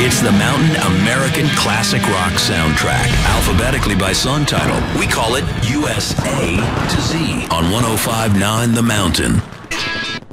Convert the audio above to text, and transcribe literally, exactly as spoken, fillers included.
It's the Mountain American Classic Rock soundtrack. Alphabetically by song title, we call it U S A to Z on one oh five point nine The Mountain.